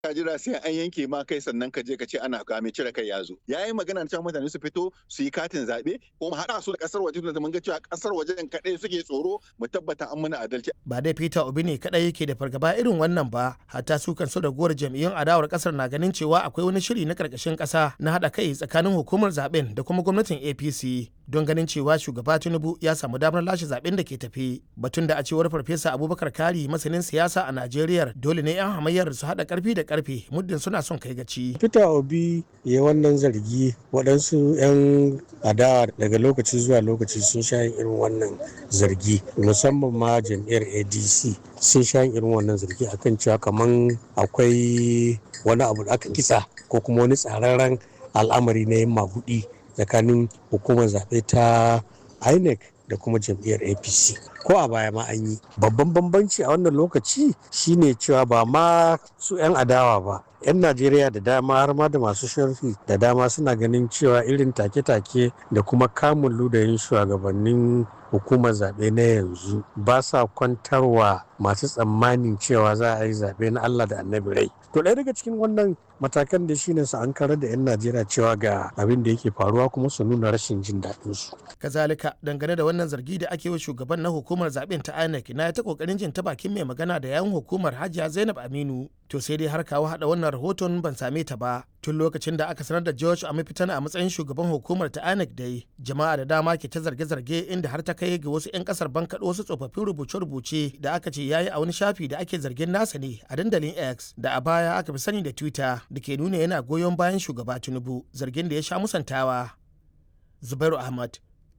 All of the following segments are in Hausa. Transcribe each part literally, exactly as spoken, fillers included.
ka jira sai an yanke ma kai sannan ka je ka ce ana kame cire kai ya zo. Ya yi magana cewa mutane su fito su yi katin zaɓe ko mu haɗa su da ƙasar waje da mun ga cewa ƙasar wajen kaɗai suke tsoro mu tabbata an mana adalci. Ba dai Peter Obi ne kaɗai yake da fargaba irin wannan ba, hatta su kansu da gowar jam'iyyun adawar ƙasar na ganin cewa akwai wani shiri na ƙarƙashin ƙasa na haɗa kai tsakanin hukumar zaɓen da kuma gwamnatin A P C don ganin cewa shugaba Tinubu ya samu damar lashe zaɓen da ke tafi. Batun da a cewar Farfesa Abubakar Kari masanin siyasa a Najeriya dole ne 'yan hamayyar su haɗa ƙarfi da ƙarfe muddin suna son kai gaci. Peter Obi ya wannan zargi waɗansu 'yan adawa daga lokaci zuwa lokaci sun sha yin irin wannan zargi musamman ma jam'iyyar A D C sun sha yin irin wannan zargi akan cewa kaman akwai wani abu da aka kitsa ko kuma wani tsararren al'amari na yin maguɗi tsakanin hukumar zaɓe ta I N E C da kuma jam'iyyar A P C. Ko a baya ma an yi. Babban bambanci a wannan lokaci shine cewa ba ma su 'yan adawa ba. 'Yan Najeriya da dama har ma da masu sharhi da dama suna ganin cewa irin take-take da kuma kamun ludayin shugabannin hukumar zaɓe na yanzu ba sa kwantarwa masu tsammanin cewa za a yi zaɓe na Allah da annabi rai. To ɗaya daga cikin wannan matakan da shine su an karar da 'yan Najeriya cewa ga abin da yake faruwa kuma su nuna rashin jin daɗin su. Kazalika dangane da wannan zargi da ake wa shugaban na hukumar zaɓen ta I N E C na ta kokarin jin ta bakin mai magana da yawun hukumar Hajiya Zainab Aminu. To sai dai har kawo hada wannan rahoton ban same ta ba. Tun lokacin da aka sanar da George Amifitana a matsayin shugaban hukumar ta I N E C dai, jama'a da dama ke ta zarge-zarge inda har ta kai ga wasu 'yan kasar bankaɗo wasu tsofaffin rubuce-rubuce da aka ce yayi a wani shafi da ake zargin nasa ne a dandalin X da a baya aka fi sani da Twitter da ke nuna yana goyon bayan shugaba Tinubu, zargin da ya sha musantawa. Zubairu Ahmad,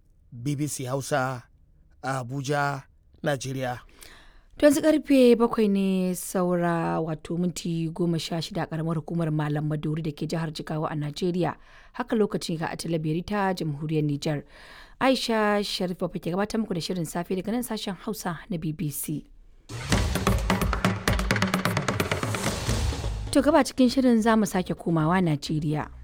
B B C Hausa, a Abuja, Najeriya. To yanzu karfe bakwai ne saura wato minti goma sha shida a karamar hukumar Malam Maduri da ke jihar Jigawa a Najeriya. Haka lokacin ga a talabiri ta jamhuriyar Nijar. Aisha Sharifa ke gabatar muku da shirin safe daga nan sashen Hausa na B B C. To gaba cikin shirin za mu sake komawa Najeriya.